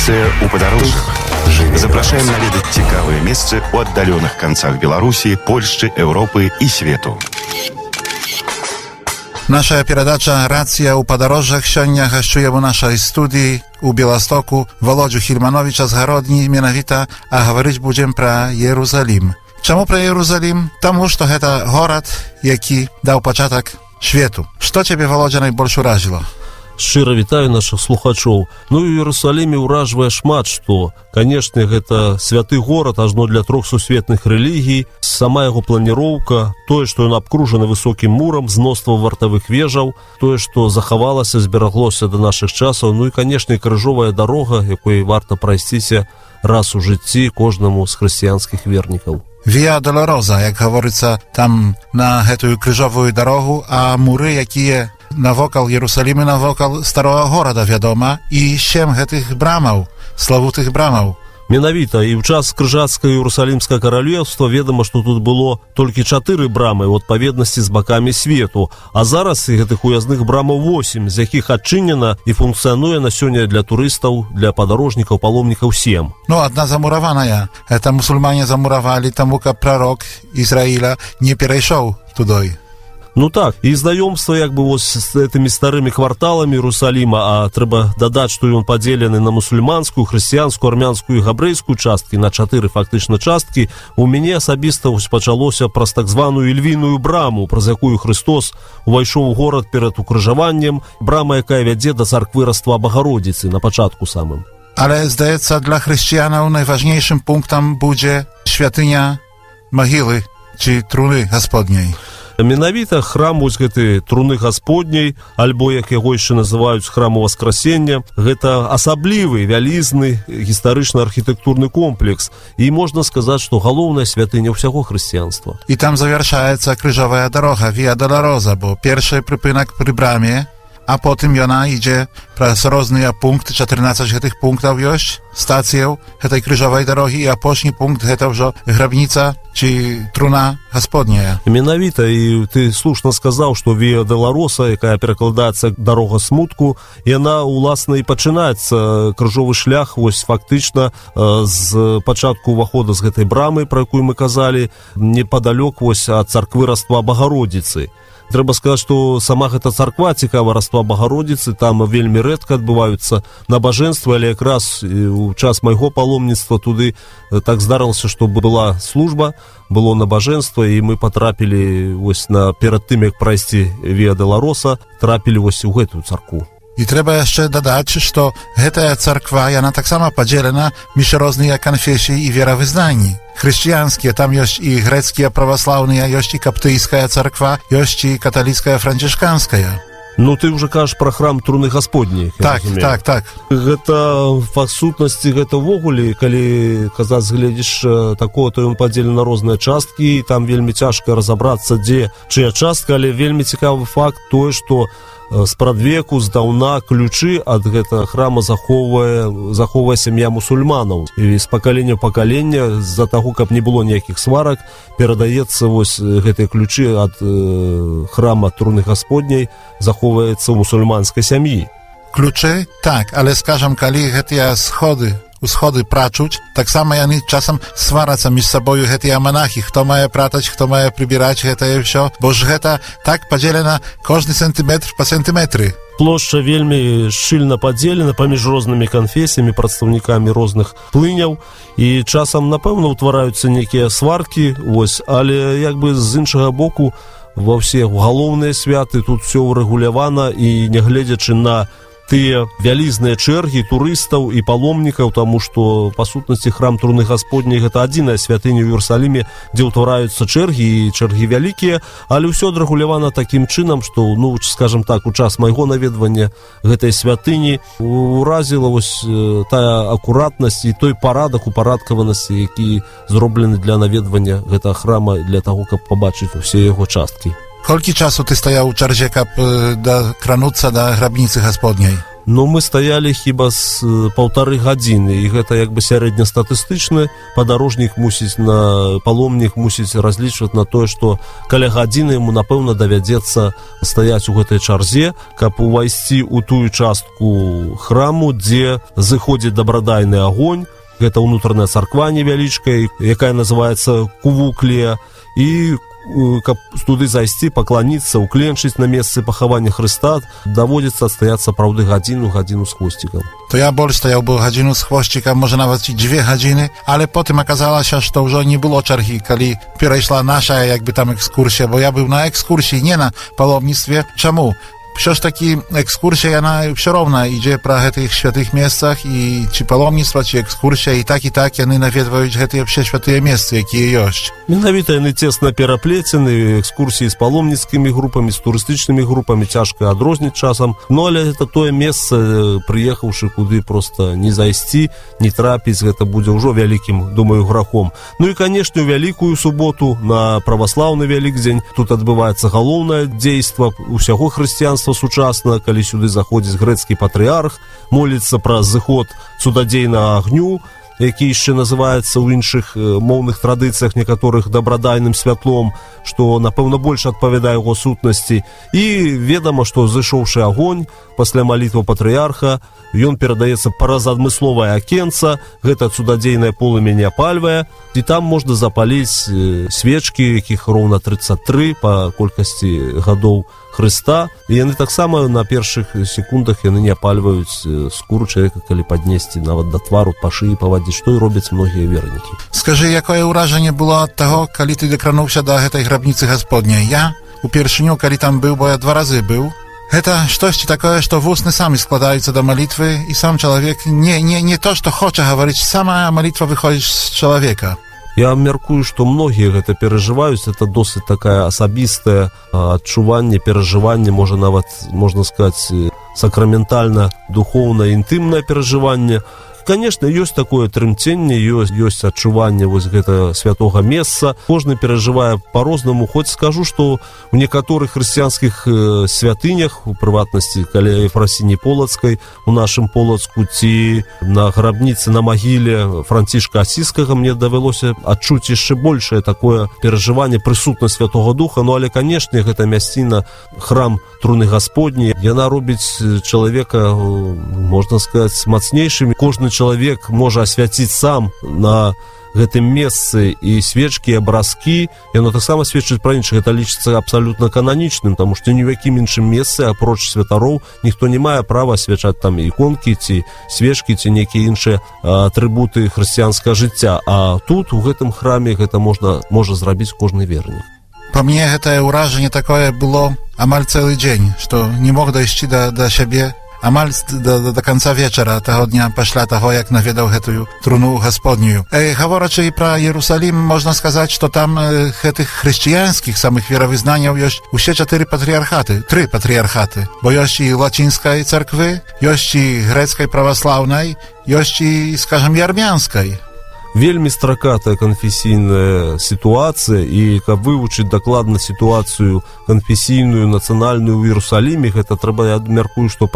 У падарожжах запрашаем наведаць цікавыя месцы ў аддаленых канцах Беларусі, Польшчы, Еўропы і свету. Наша передача «Рація у падарожжах» сёння гашчуе ў нашай студіі у Беластоку Володю Хільмановича з Гародні менавіта, а гаварыць будзем пра Єрусалім. Чаму пра Єрусалім? Таму, што гэта горад, які даў пачатак свету. Што цябе, Володя, найбольш уразіла? Шчыра вітаю нашых слухачоў. Ну і ў Єрусаліме ўражвае шмат што. Канешне, гэта святы горад ажно для 3 сусветных рэлігій. Сама яго планіроўка, тое, што ён абкружаны высокім мурам, з мноства вартавых вежаў, тое, што захавалася, збераглося да нашых часаў. Ну і, канешне, крыжовая дарога, якой варта прайсціся раз у жыцці кожнаму з хрысціянскіх вернікаў. Via Dolorosa, як гаворыцца там на гэтую крыжовую дарогу, а муры, якія навокал Єрусаліма, навокал старого горада, вядома, і 7 гэтых брамаў, славутых брамаў. Менавіта, і ў час крыжацкага Єрусалімскага каралеўства ведама, што тут было толькі 4 брамы ў адпаведнасці з бакамі свету, а зараз гэтых уязных брамаў 8, з якіх адчынена і функцыянуе на сёння для турыстаў, для падарожнікаў, паломнікаў 7. Ну, одна замураваная. Это мусульмане замуравалі, таму каб прарок Ізраіля не перайшоў туды. Ну так, і знаёмства як бы вось з гэтымі старымі кварталамі Єрусаліма, а трэба дадаць, што ён падзелены на мусульманскую, хрысціянскую, армянскую і габрэйскую часткі, на 4 фактычна часткі. У мяне асабіста пачалося праз так званую львіную браму, праз якую Христос увайшоў у горад перад укрыжаваннем, брама, якая вядзе да царквы Раства Багародзіцы на пачатку самым. Але, здаецца, для хрысціянаў найважнейшым пунктам будзе святыня магілы, ці труны Гасподняй. Менавіта храм вось гэты труны Гасподняй, альбо як яго яшчэ называюць храму Васкрасення, гэта асаблівы, вялізны гістарычна-архітэктурны комплекс, і можна сказаць, што галоўная святыня ўсяго хрысціянства. І там завяршаецца крыжовая дарога, Via Dolorosa, бо першы прыпынак пры браме, а потым яна ідзе праз розныя пункты, 14 гэтых пунктаў ёсць, стацыяў гэтай крыжовай дарогі, і апошні пункт гэта ўжо грабніца ці труна Гасподняя. Менавіта, і ты слушна сказаў, што Via Dolorosa, якая перакладаецца дарога смутку, яна уласна і пачынаецца крыжовы шлях вось фактычна з пачатку ўвахода з гэтай брамы, пра якую мы казалі, непадалёк вось ад царквы Раства Багародзіцы. Трэба сказаць, што сама гэта царква цікава Раства Багародзіцы, там вельмі рэдка адбываюцца набажэнствы, але якраз у час майго паломніцтва туды так здарылася, што была служба, было набажэнства, і мы патрапілі вось перад тым, як прайсці Via Dolorosa, трапілі вось у гэтую царкву. І трэба яшчэ дадаць, што гэтая царква, яна таксама падзелена між розныя канфесіі і веравызнанні. Хрысціянскія, там ёсць і грэцкія праваслаўныя, ёсць і каптыйская царква, ёсць і каталіцкая францішканская. Ну, ты ўжо кажаш пра храм труны Гасподняй. Так. Гэта, па сутнасці, гэта ўвогуле, калі казаць гледзіш такое, то ён падзелены на розныя часткі, і там вельмі цяжка разабрацца, дзе чыя частка, але вельмі цікавы факт тое, што спрадвеку, здаўна ключы ад гэтага храма захоўвае сям'я мусульманаў. І з пакалення ў пакаленне, з-за таго, каб не было ніякіх сварак, перадаецца вось гэтыя ключы ад храма труны Гасподняй, захоўваецца ў мусульманскай сям'і. Ключы? Так, але, скажам, калі гэтыя усходы прачуць, таксама яны часам сварацца між сабою гэтыя манахі, хто мае пратаць, хто мае прыбіраць гэтае ўсё, бо ж гэта так падзелена кожны сантыметр па сантыметры. Плошча вельмі шчыльна падзелена паміж рознымі канфесіямі, прадстаўнікамі розных плыняў, і часам, напэўна, утвараюцца нейкія сваркі, вось, але як бы з іншага боку, ва ўсе галоўныя святы тут все урэгулявана, і нягледзячы на тыя вялізныя чэргі турыстаў і паломнікаў, таму што, па сутнасці, храм труны Гасподняй гэта адзіная святыня ў Єрусаліме, дзе ўтвараюцца чэргі, і чэргі вялікія, але ўсё адрэгулявана такім чынам, што, ну, скажам так, у час майго наведвання гэтай святыні уразіла вось тая акуратнасць і той парадак, упарадкаванасці, які зроблены для наведвання гэтага храма, для таго, каб пабачыць усе яго часткі. Колькі часу ты стаяў у чарзе, каб дакрануцца да грабніцы Гасподняй? Ну, мы стаялі хіба з 1,5 гадзіны, і гэта як бы сярэднестатыстычны падарожнік мусіць на паломнік мусіць разлічваць на тое, што каля гадзіны яму, напэўна, давядзецца стаяць у гэтай чарзе, каб увайсці ў тую частку храму, дзе зыходзіць дабрадайны агонь. Гэта ўнутраная царква невялічкая, якая называецца Кувуклія, і каб туды зайсці, пакланіцца, укленчыць на месцы пахавання Хрыста, даводзіцца адстаяць сапраўды гадзіну з хвосцікам. To ja больше стоял бы годину с хвостиком, może nawet i 2 godziny, ale potem okazało się, że to już nie było czergi, kiedy przeszła nasza jakby tam ekskursja, bo ja był na ekskursji, nie na palomnictwie. Czemu? Przecież taki ekskursja, ona все равно idzie po tych świętych miejscach i czy palomnictwa, czy ekskursja i tak, oni nawiedzają te все święte miejsca, jakie jest. Менавіта яны цесна пераплецены, экскурсіі з паломніцкімі групамі, з турыстычнымі групамі цяжка адрозніць часам. Ну, але гэта тое месца, прыехаўшы куды проста не зайсці, не трапіць, гэта будзе ўжо вялікім, думаю, грахом. Ну і, канешне, у вялікую суботу, на праваслаўны Вялікдзень, тут адбываецца галоўнае дзейства усяго хрысціянства сучаснага, калі сюды заходзіць грэцкі патрыарх, моліцца пра зыход цудадзейнага агню, які яшчэ называецца ў іншых моўных традыцыях некаторых дабрадайным святлом, што, напэўна, больш адпавядае яго сутнасці. І ведама, што зышоўшы агонь пасля малітвы патрыярха, ён перадаецца праз адмысловае акенца, гэта цудадзейнае полымя не апальвае, і там можна запаліць свечкі, якіх роўна 33 па колькасці гадоў Хрыста, і яны таксама на першых секундах яны не апальваюць скуру чалавека, калі паднесці нават да твару, па шыі павадзіць, што і робяць многія вернікі. Скажы, якое ўражанне было ад таго, калі ты дакрануўся да гэтай грабніцы Гасподняй? Я упершыню, калі там быў, бо я 2 razy był, гэта штосьці такое, што вусны самі складаюцца да малітвы, і сам чалавек не то, што хоча гаварыць, сама малітва выходзіць з чалавека. Я мяркую, што многія гэта перажываюць, это досыць такая асабістае адчуванне, перажыванне, можна сказаць, сакраментальна, духоўна, інтымнае перажыванне. Конечно, ёсць такое трымценне, ёсць адчуванне вось гэта святога месца. Кожны перажывае по-рознаму, хоць скажу, што у некаторых хрысціянскіх святынях, у прыватнасці каля Ефрасіні Полацкай, у нашым Полацку, ці на грабніцы на магіле Францішка Асіскага, мне давялося адчуць яшчэ большае такое перажыванне, прысутнасць Святога Духа. Ну, але, канешне, гэта мясціна, храм Труны Гасподняй, яна робіць чалавека, можна сказаць, мацнейшым. Кожны чалавек можа асвяціць сам на гэтым месцы і свечкі, і абразкі. Яно таксама сведчыць пра іншых. Гэта лічыцца абсалютна кананічным, таму што ні ў якім іншым месцы, апроч святароў, ніхто не мае права асвячаць там іконкі, ці свечкі, ці нейкія іншыя атрыбуты хрысціянскага жыцця. А тут, у гэтым храме, гэта можа зрабіць кожны вернік. По мне гэтае ўражанне такое было амаль цэлы дзень, што не мог дайсці да сябе амаль до конца вечора того дня, пасля того, як наведаў гэтую труну Гасподнюю. Гаворачы пра Єрусалім, можна сказаць, што там гэтых хрысціянскіх самых веравызнанняў ёсць усе 3 патрыярхаты, бо ёсць і лацінскай царквы, ёсць і грэцкай праваслаўнай, ёсць і, скажам, і армянскай. Вельмі стракатая канфесійная сітуацыя, і каб вывучыць дакладна сітуацыю канфесійную, нацыянальную ў Єрусаліме, гэта трэба, я мяркую, што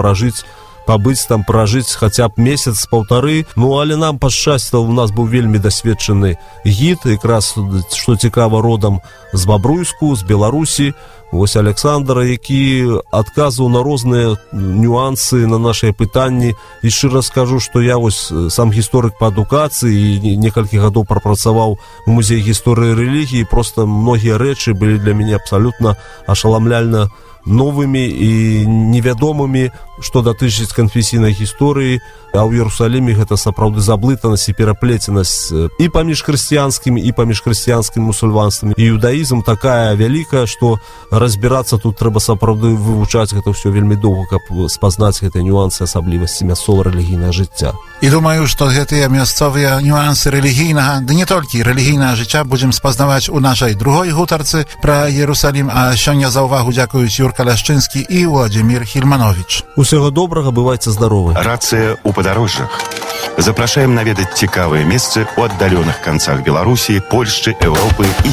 пабыць там, пражыць хаця б месяц-паўтары. Ну, але нам пашчасціла, у нас быў вельмі дасведчаны гід, якраз, што цікава, родам з Бабруйску, з Беларусі, вось Александра, які адказваў на розныя нюансы на нашыя пытанні. І шчыра скажу, што я вось сам гісторык па адукацыі і некалькі гадоў прапрацаваў у музеі гісторыі рэлігіі, проста многія рэчы былі для мяне абсалютна ашаламляльна новымі і невядомымі, што датычыць канфесійнай гісторыі. А ў Єрусаліме гэта сапраўды заблытанасць і пераплеценасць і паміж хрысціянскімі, і паміж хрысціянскім мусульманствам. І іудаізм такая вялікая, што разбірацца тут трэба сапраўды вывучаць гэта ўсё вельмі доўга, каб спазнаць гэтыя нюансы, асаблівасці мясцовага рэлігійнага жыцця. І думаю, што гэтыя мясцовыя нюансы рэлігійнага, ды не толькі рэлігійнага жыцця будзем спазнаваць у нашай другой гутарцы пра Єрусалім. А сёння за ўвагу дзякуюць Юрка Ляшчынскі і Владзімір Хільманович. Усяго добрага, бывайце здаровы. Рацыя ў падарожжах. Запрашаем наведаць цікавыя месцы ў аддаленых канцах Беларусі, Польшчы, Еўропы і